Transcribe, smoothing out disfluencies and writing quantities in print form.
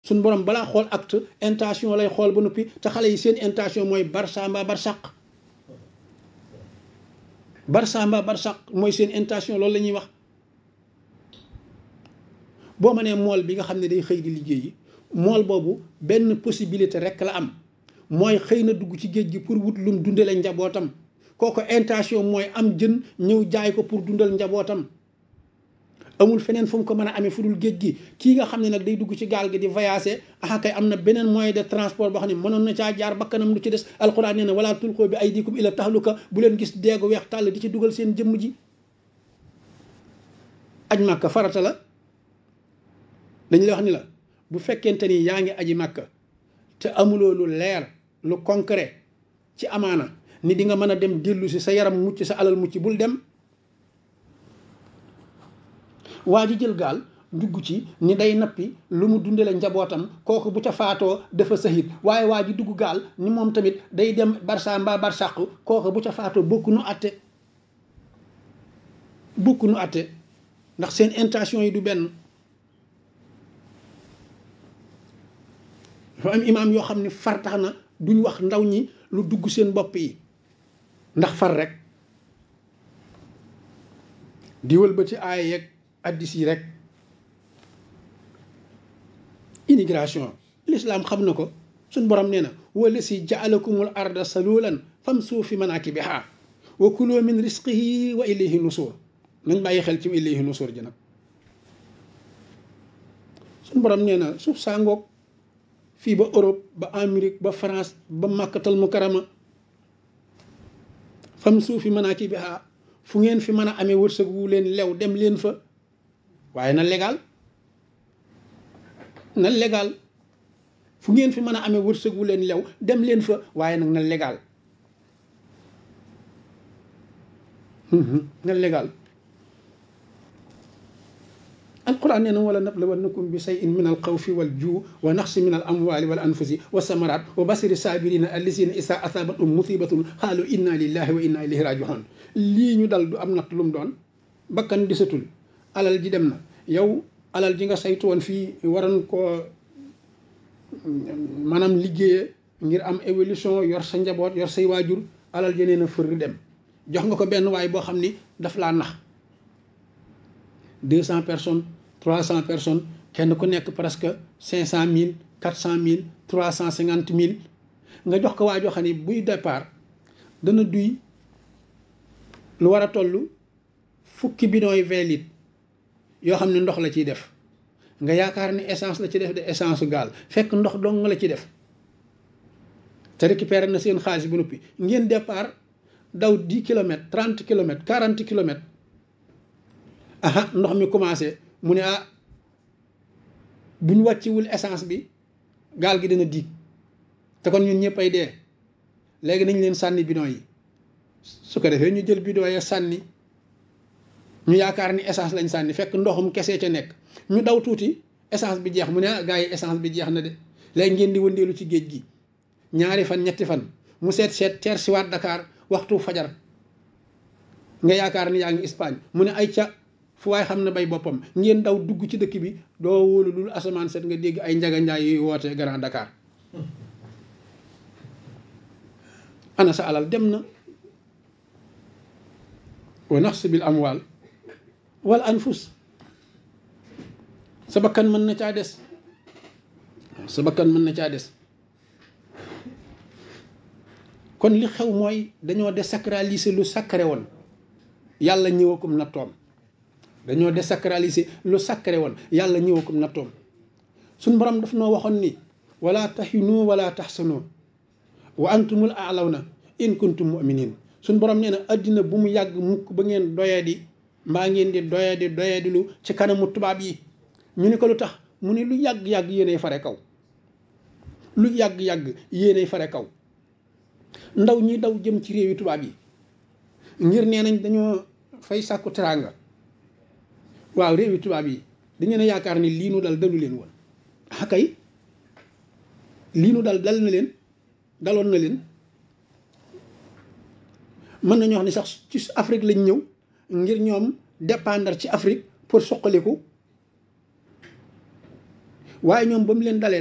suñ borom balaa xool acte intention lay xool ba noppi te xale yi seen intention mooy Barça mbaa Barsaq Barça mbaa Barsaq mooy seen intention loolu la ñuy wax. boo ma nee mool bi nga xam ne day xëy di liggéeyi mool boobu benn possibilité rek la am mooy xëy na dugg ci géej gi pour wut lum dundale njabootam kooku intention mooy am jën ñëw jaay ko pour dundal njabootam amul feneen fu mu ko mën a amee fu dul géej gi. kii nga xam ne nag day dugg ci gaal gi di voyager kay am na beneen moyen de transport boo xam ne mënoon na caa jaar bakkanam lu ci des. alquran nee na wala tulqoo bi aydikum ila tahluka bu leen gis deegu weex tàll di ci dugal seen jëmm ji. aj màkka farata la dañ la wax ni la bu fekkente ni yaa ngi aji màkka te amuloo lu leer lu concret ci amaana ni di nga mën a dem dellu si sa yaram mucc sa alal mucc bul dem. waa ji jël gaal dugg ci ni day nappi lu mu dundale njabootam kooku bu ca faatoo dafa sahit waaye waa ji dugg gaal ni moom tamit day dem Barça mbaa Barsaq kooku bu ca faatoo bokku nu atte ndax seen intention yi du benn. dafa am imaam yoo xam ne far tax na duñ wax ndaw ñi lu dugg seen bopp yi ndax far rek di wëlbati aaya yeeg addis yi rek. immigration l'islam xam na ko suñ borom nee na wala si jaalakumul arda salulan famsuu fi manakibiha wa kulu min risqihi wa ilayhi nusur nañ bàyyi xel ci ilayhi nusur ji nag. suñ borom nee na suuf saa ngoog fii ba Europe ba Amérique ba France ba Makkatal Mukarrama famsuu fi manakibiha fu ngeen fi mën a amee wërsëg wu leen lew dem leen fa waaye na légal fu ngeen fi mën a amee wërsëg wu leen lew dem leen fa waaye nag na légal alquran nee na wala nablawannakum bi shay'in min alxawfi wal juu wa naqsi min al amwali wal anfusi wa samarat wa basiri sabirina allazina isa asabatum musibatun xaalu inna lillahi wa inna ilayhi rajiun. lii ñu dal du am natt lu mu doon bakkan disatul alal ji dem na yow alal ji nga saytu woon fii waroon koo maanaam liggéeye ngir am évolution yor sa njaboot yor say waajur alal ji nee na fër dem jox nga ko benn waay boo xam ni daf laa nax 200 personnes 300 personnes kenn ku nekk presque 500 000 400 000 350 000 nga jox ko waa joo xam ne buy départ dana duy lu war a toll fukki bidon yi 20 litres yoo xam ne ndox la ciy def nga yaakaar ni essence la ci def de essence gaal fekk ndox dong la ci def te récupéré na seen xaalis bu noppi ngeen départ daw 10 kilomètres 30 kilomètres 40 kilomètres ndox mi commencé mu ne bu ñu wàcciwul essence bi gaal gi dana diig te kon ñun ñëpp ay dee léegi nañ leen sànni bidon yi su ko defee ñu jël bidon ya sànni ñu yaakaar ni essence lañ sànni fekk ndoxum kese ca nekk ñu daw tuuti essence bi jeex mu ne gars yi essence bi jeex na de léegi ngeen di wëndeelu ci géej gi 2 fan 3 fan mu seet teer si waat Dakar waxtu fajar nga yaakaar ni yaa ngi Espagne mu ne ay ca fu waay xam ne bay boppam ngeen daw dugg ci dëkk bi doo wóolu lul asamaan set nga dégg ay njaganjaay yuy woote Grand Dakar ana sa alal dem na. wa naqsi bil amwal wal anfus sa bakkan mën na caa des kon li xew mooy dañoo désacraliser lu sacré woon yàlla ñëwakum nattoom dañoo désacraliser lu sacré woon yàlla ñëwakum nattoom suñ borom daf noo waxoon ni wala tahinu wala tahsanu wa antumul a'lawna in kuntum mu'minin suñ borom nee na addina bu mu yàgg mukk ba ngeen doyadi mbaa ngeen di doyadi lu ci kanamu tubaab yi ñu ni ko lu tax mu ni lu yàgg-yàgg yéenay fare kaw lu yàgg-yàgg yéenay fare kaw ndaw ñi daw jëm ci réewi tubaab yi ngir nee nañ dañoo fay sàkku teraanga waaw réewi tubaab yi dañu ne yaakaar ni lii nu dal dalu leen woon kay lii nu dal dal na leen daloon na leen mën nañu wax ni sax ci Afrique lañ ñëw ngir ñoom dépendre ci Afrique pour soqaliku waaye ñoom ba mu leen dalee